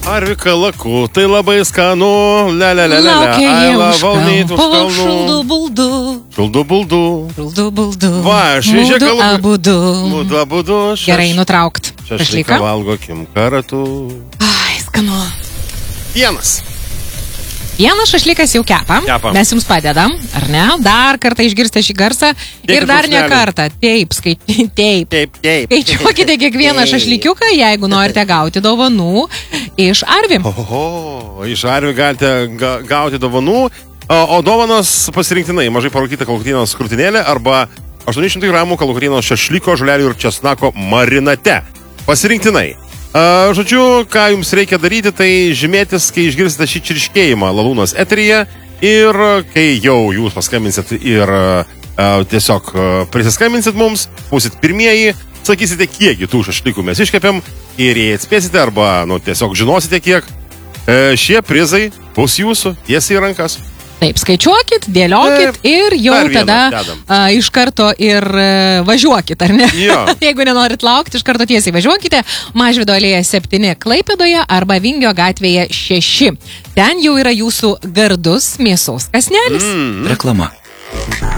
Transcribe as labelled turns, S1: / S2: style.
S1: Arvi kalaku, tai labai skanu,
S2: Šuldu buldu.
S1: Šuldu buldu. Va, šviežia kalaku. Mudu abudu.
S2: Gerai, nutraukt.
S1: Šašlyką valgokim kartu.
S2: Ai, skanu. Vienas šašlykas jau kepam. Mes jums padedam, ar ne? Dar kartą išgirsite šį garsą. Ir dar ne kartą. Taip. Skaičiuokite kiekvieną šašlykiuką, jeigu norite gauti dovanų iš Arvi.
S1: Iš Arvi galite gauti dovanų, o dovanos pasirinktinai. Mažai parūkyta kalakutienos krūtinėlė arba 800 gramų kalakutienos šašlyko, žolelių ir česnako marinate. Pasirinktinai. Žodžiu, ką jums reikia daryti, tai žymėtis, kai išgirsite šį čirškėjimą Lalūnos eteryje ir kai jau jūs paskambinsit ir tiesiog prisiskambinsit mums, būsit pirmieji, sakysite, kiekgi tų šašlykų mes iškepėm ir jei atspėsite arba tiesiog žinosite kiek, šie prizai bus jūsų tiesiai į rankas.
S2: Taip, skaičiuokit, dėliokit ir jau tada iš karto ir važiuokit, ar ne? Jeigu nenorit laukti, iš karto tiesiai važiuokite. Mažvydo alėja 7 Klaipėdoje arba Vingio gatvėje 6. Ten jau yra jūsų gardus mėsos kąsnelis.
S3: Reklama.